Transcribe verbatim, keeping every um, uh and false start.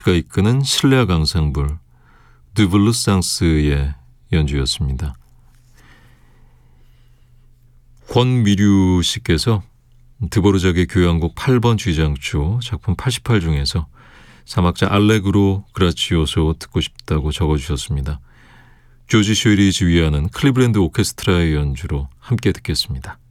가 이끄는 실내악 앙상블 드블루상스의 연주였습니다. 권미류 씨께서 드보르작의 교향곡 팔 번 쥐장조 작품 팔십팔 중에서 사막자 알레그로 그라치오소 듣고 싶다고 적어주셨습니다. 조지 쇼일이 지휘하는 클리브랜드 오케스트라의 연주로 함께 듣겠습니다.